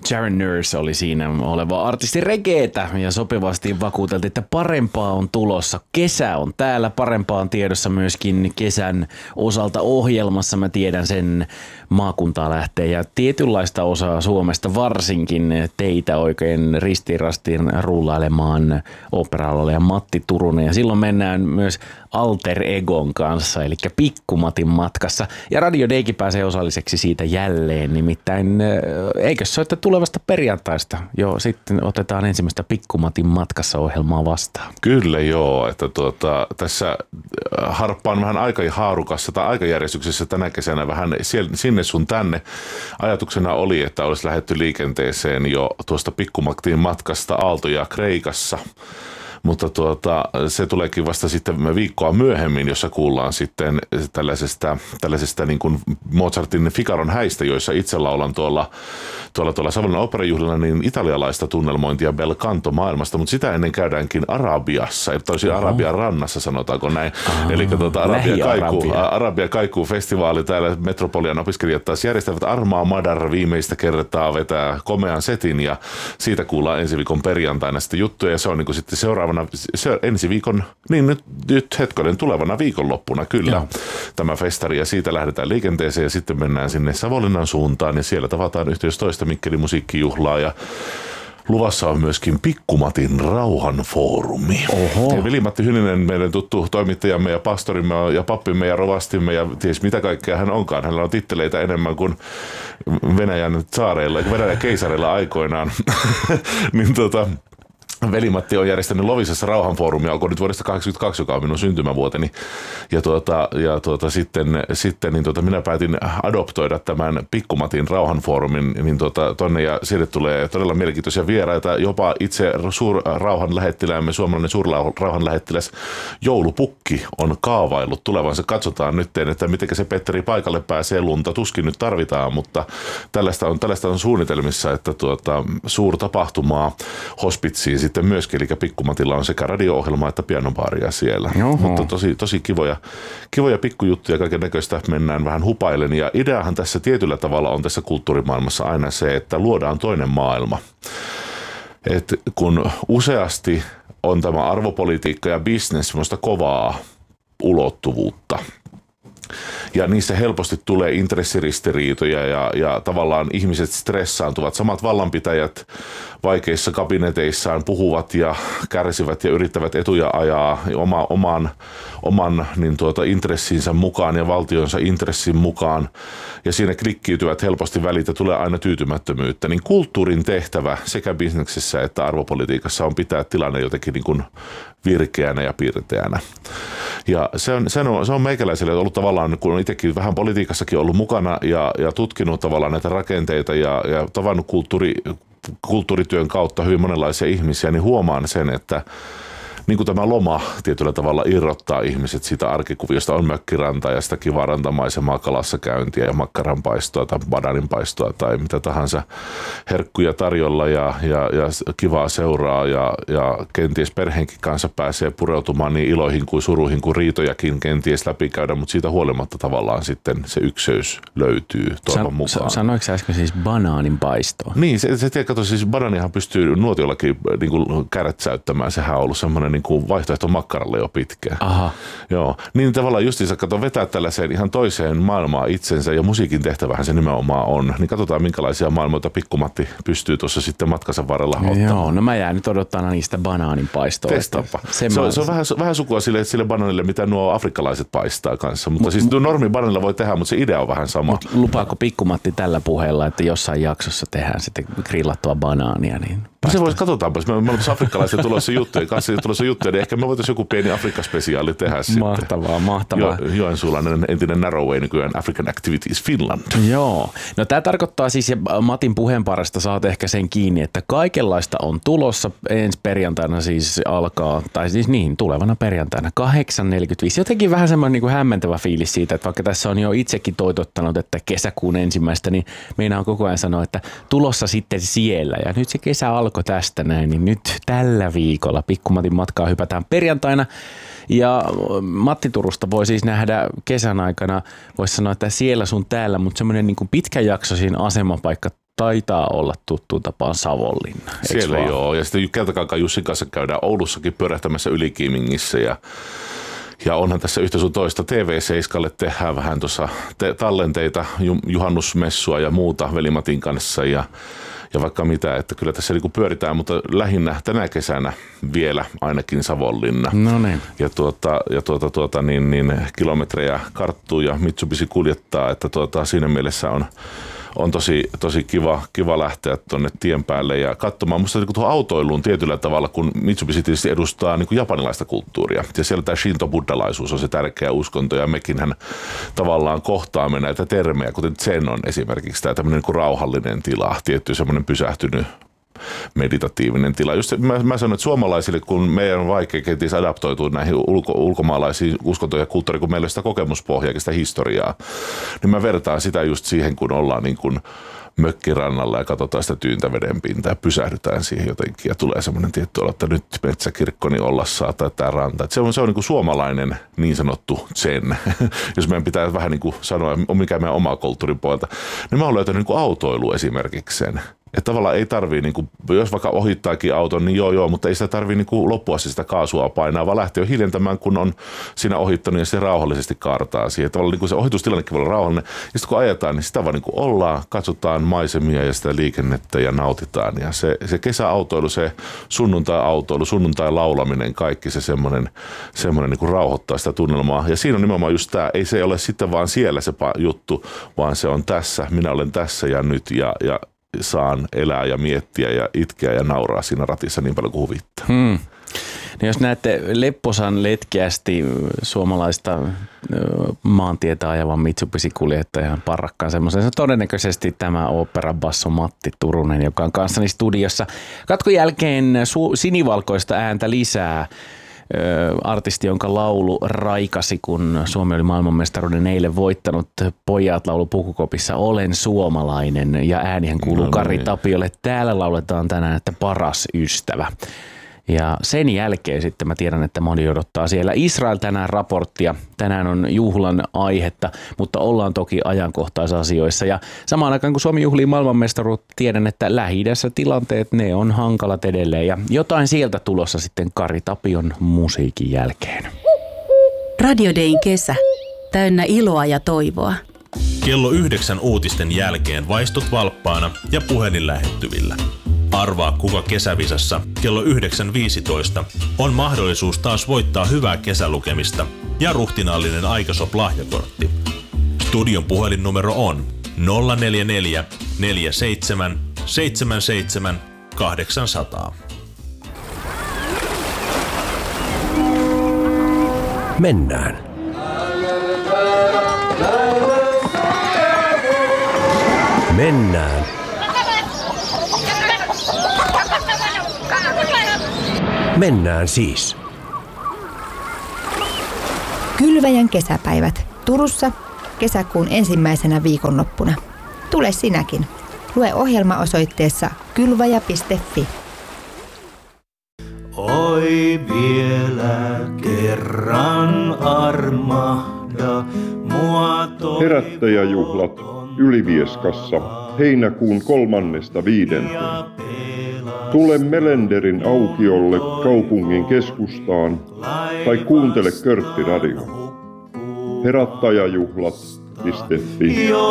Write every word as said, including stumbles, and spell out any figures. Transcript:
Sharon Nurse oli siinä oleva artisti regeetä ja sopivasti vakuuteltiin, että parempaa on tulossa. Kesä on täällä, parempaa on tiedossa myöskin kesän osalta ohjelmassa. Mä tiedän sen, maakuntaa lähtee ja tietynlaista osaa Suomesta varsinkin teitä oikein ristirastiin rullailemaan opera-alalle ja Matti Turunen. Ja silloin mennään myös Alter Egon kanssa, eli Pikkumatin matkassa. Ja Radio Daykin pääsee osalliseksi siitä jälleen, nimittäin eikö se ole, että tulevasta perjantaista jo sitten otetaan ensimmäistä Pikkumatin matkassa ohjelmaa vastaan? Kyllä joo, että tuota, tässä harppaan vähän aikahaarukassa tai aikajärjestyksessä tänä kesänä vähän sinne sun tänne. Ajatuksena oli, että olisi lähdetty liikenteeseen jo tuosta Pikkumatin matkasta Aaltoja Kreikassa. Mutta tuota, se tuleekin vasta sitten viikkoa myöhemmin, jossa kuullaan sitten tällaisesta, tällaisesta niin kuin Mozartin Figaron häistä, joissa itse laulan tuolla, tuolla, tuolla Savonlinnan oopperajuhlilla niin italialaista tunnelmointia bel canto maailmasta, mutta sitä ennen käydäänkin Arabiassa, tosi Arabian rannassa sanotaanko näin. Aha, eli tuota, Arabia, kaikuu, Arabia kaikuu festivaali täällä Metropolian opiskelijat taas järjestävät. Armaa Madar viimeistä kertaa vetää komean setin ja siitä kuullaan ensi viikon perjantaina sitten juttuja ja se on niin kuin sitten seuraava Se ensi viikon, niin nyt, nyt hetkonen tulevana viikonloppuna kyllä Joo. tämä festari ja siitä lähdetään liikenteeseen ja sitten mennään sinne Savonlinnan suuntaan ja siellä tavataan yhteys toista Mikkelin musiikkijuhlaa ja luvassa on myöskin Pikkumatin rauhanfoorumi. Oho. Ja Veli-Matti Hyninen, meidän tuttu toimittajamme ja pastorimme ja pappimme ja rovastimme ja ties mitä kaikkea hän onkaan. Hänellä on titteleitä enemmän kuin Venäjän tsaareilla, Venäjän keisareilla aikoinaan. niin tota... Veli-Matti on järjestänyt Loviisassa rauhanfoorumia, onko nyt vuodesta kahdeksankymmentäkaksi, joka on minun syntymävuoteni. Ja, tuota, ja tuota, sitten, sitten niin tuota, minä päätin adoptoida tämän Pikkumatin rauhanfoorumin niin tuota, tonne ja sieltä tulee todella mielenkiintoisia vieraita. Jopa itse suurrauhanlähettiläämme, suomalainen suurrauhanlähettiläs Joulupukki on kaavaillut tulevansa. Katsotaan nyt, että miten se Petteri paikalle pääsee, lunta tuskin nyt tarvitaan, mutta tällaista on, tällaista on suunnitelmissa, että tuota, suurtapahtumaa hospitsiin sitten myöskin, eli Pikkumatilla on sekä radio-ohjelma että pianobaaria siellä. Oho. Mutta tosi, tosi kivoja, kivoja pikkujuttuja, kaiken näköistä mennään vähän hupailen. Ja ideahan tässä tietyllä tavalla on tässä kulttuurimaailmassa aina se, että luodaan toinen maailma. Et kun useasti on tämä arvopolitiikka ja business semmoista kovaa ulottuvuutta, ja niissä helposti tulee intressiristiriitoja ja, ja tavallaan ihmiset stressaantuvat. Samat vallanpitäjät vaikeissa kabineteissaan puhuvat ja kärsivät ja yrittävät etuja ajaa oma, oman, oman niin tuota, intressinsä mukaan ja valtionsa intressin mukaan. Ja siinä klikkiytyvät helposti välit ja tulee aina tyytymättömyyttä. Niin kulttuurin tehtävä sekä bisneksessä että arvopolitiikassa on pitää tilanne jotenkin niin kuin virkeänä ja pirteänä. Ja se on, se on, se on meikäläiselle ollut tavallaan, kun on itsekin vähän politiikassakin ollut mukana ja, ja tutkinut tavallaan näitä rakenteita ja, ja tavannut kulttuuri, kulttuurityön kautta hyvin monenlaisia ihmisiä, niin huomaan sen, että niin kuin tämä loma tietyllä tavalla irrottaa ihmiset siitä arkikuviosta, on mökkiranta ja sitä kivaa rantamaisemaa, kalassa käyntiä ja makkaranpaistoa tai bananinpaistoa tai mitä tahansa herkkuja tarjolla ja, ja, ja kivaa seuraa ja, ja kenties perheenkin kanssa pääsee pureutumaan niin iloihin kuin suruihin kuin riitojakin kenties läpikäydä, mutta siitä huolimatta tavallaan sitten se ykseys löytyy toivon mukaan. Sanoitko sä äsken siis banaaninpaistoa? Niin, se, se tiedä, kato, siis banaanihan pystyy nuotiollakin niin kuin kärtsäyttämään, sehän on ollut semmoinen niin kuin vaihtoehto makkaralle jo pitkään. Aha. Joo. Niin tavallaan justiinsa kato vetää tällaiseen ihan toiseen maailmaan itsensä ja musiikin tehtävähän se nimenomaan on. Niin katsotaan minkälaisia maailmoita Pikkumatti pystyy tuossa sitten matkansa varrella ottamaan. Joo, no mä jään nyt odottaa niistä banaaninpaistoa. Testaappa. Se, se, on, se on vähän, vähän sukua sille, sille banaanille, mitä nuo afrikkalaiset paistaa kanssa. Mutta mut, siis tuo normi banaanilla voi tehdä, mutta se idea on vähän sama. Mut lupaako Pikkumatti tällä puheella, että jossain jaksossa tehdään sitten grillattua banaania, niin se voisi, katsotaanpa, me olemme afrikkalaiset tulossa juttuja, kanssa tulossa juttuja, niin ehkä me voitaisiin joku pieni Afrikka-spesiaali tehdä mahtavaa, sitten. Mahtavaa, mahtavaa. Jo, Joensuulainen entinen Narrowway, nykyään African Activities Finland. Joo, no tämä tarkoittaa siis, ja Matin puheenparasta saat ehkä sen kiinni, että kaikenlaista on tulossa. Ensi perjantaina siis alkaa, tai siis niin, tulevana perjantaina kahdeksan neljäkymmentäviisi. Jotenkin vähän semmoinen niin kuin hämmentävä fiilis siitä, että vaikka tässä on jo itsekin toitottanut, että kesäkuun ensimmäistä, niin meinaan koko ajan sanoa, että tulossa sitten siellä. Ja nyt se kesä alkoi tästä näin, niin nyt tällä viikolla Pikkumatin matkaa hypätään perjantaina. Ja Matti Turusta voi siis nähdä kesän aikana, voisi sanoa, että siellä sun täällä, mutta semmoinen niin kuin pitkäjaksoisin asemapaikka taitaa olla tuttu tapaan Savonlinna. Siellä vaan? Joo, ja sitten Keltakankaan Jussin kanssa käydään Oulussakin pyörähtämässä Ylikiimingissä ja Ja onhan tässä yhtä sun toista T V seitsemälle tehdään vähän tuossa te- tallenteita, juhannusmessua ja muuta Veli-Matin kanssa ja, ja vaikka mitä, että kyllä tässä niinku pyöritään, mutta lähinnä tänä kesänä vielä ainakin Savonlinna. No niin. Ja, tuota, ja tuota, tuota, niin, niin, kilometrejä karttuu ja Mitsubishi kuljettaa, että tuota, siinä mielessä on On tosi, tosi kiva, kiva lähteä tuonne tien päälle ja katsomaan. Musta niin tuohon autoiluun tietyllä tavalla, kun Mitsubishi tietysti edustaa niin kuin japanilaista kulttuuria. Ja siellä tämä shinto-buddhalaisuus on se tärkeä uskonto ja mekinhän tavallaan kohtaamme näitä termejä, kuten zen on esimerkiksi tämä tämmöinen niin kuin rauhallinen tila, tietty semmoinen pysähtynyt meditatiivinen tila. Just mä, mä sanon, että suomalaisille, kun meidän on vaikea kenties adaptoitua näihin ulko, ulkomaalaisiin uskontoihin ja kulttuuriin, kun meillä on sitä kokemuspohjaa ja sitä historiaa, niin mä vertaan sitä just siihen, kun ollaan niin kuin mökkirannalla ja katsotaan sitä tyyntä vedenpintaa ja pysähdytään siihen jotenkin ja tulee semmoinen tietty olo, että nyt metsäkirkko niin olla saa tai tämä ranta. Että se on, se on niin kuin suomalainen niin sanottu zen, jos meidän pitää vähän niin kuin sanoa, mikä meidän oma kulttuurin puolelta. Niin mä oon löytänyt niin kuin autoilu esimerkiksi sen. Että tavallaan ei tarvii, niin kuin, jos vaikka ohittaakin auton, niin joo joo, mutta ei sitä tarvii niin kuin loppua sitä kaasua painaa, vaan lähtee jo hiljentämään, kun on siinä ohittanut ja se rauhallisesti kaartaa siihen. Tavallaan niin kuin se ohitustilannekin voi olla rauhallinen. Ja sitten kun ajetaan, niin sitä vaan niin kuin ollaan, katsotaan maisemia ja sitä liikennettä ja nautitaan. Ja se, se kesäautoilu, se sunnuntai-autoilu, sunnuntai-laulaminen, kaikki se semmoinen, semmoinen niin kuin rauhoittaa sitä tunnelmaa. Ja siinä on nimenomaan just tämä, ei se ole sitten vaan siellä se juttu, vaan se on tässä, minä olen tässä ja nyt ja, ja saan elää ja miettiä ja itkeä ja nauraa siinä ratissa niin paljon kuin huvittaa. Hmm. No jos näette lepposan letkeästi suomalaista maantietä ajavan Mitsubishi-kuljettajan parrakkaan semmoisen, se on todennäköisesti tämä oopperabasso Matti Turunen, joka on kanssani studiossa. Katkon jälkeen su- sinivalkoista ääntä lisää. Artisti, jonka laulu raikasi, kun Suomi oli maailmanmestaruuden eilen voittanut. Pojat laulu Pukukopissa Olen suomalainen ja äänihän kuuluu no, Kari niin. Tapiolle. Täällä lauletaan tänään, että paras ystävä. Ja sen jälkeen sitten mä tiedän, että moni odottaa siellä Israel tänään raporttia. Tänään on juhlan aihetta, mutta ollaan toki ajankohtaisasioissa. Ja samaan aikaan kun Suomi juhlii maailmanmestaruutta, tiedän, että Lähi-idässä tilanteet, ne on hankalat edelleen. Ja jotain sieltä tulossa sitten Kari Tapion musiikin jälkeen. Radio Dayn kesä. Täynnä iloa ja toivoa. Kello yhdeksän uutisten jälkeen vaistut valppaana ja puhelin lähettyvillä. Arvaa, kuka kesävisassa kello yhdeksän viisitoista on mahdollisuus taas voittaa hyvää kesälukemista ja ruhtinaallinen Aikasop-lahjakortti. Studion puhelinnumero on nolla neljä neljä neljä seitsemän seitsemän seitsemän kahdeksan nolla nolla. Mennään. Mennään. Mennään siis. Kylväjän kesäpäivät Turussa kesäkuun ensimmäisenä viikonloppuna. Tule sinäkin. Lue ohjelma osoitteessa kylväjä piste fi. Oi vielä kerran armahda mua toivoon. Herättäjäjuhlat Ylivieskassa heinäkuun kolmannesta viidenteen. Tule Melenderin aukiolle kaupungin keskustaan tai kuuntele Körtti Radio. Herättäjäjuhlat piste fi.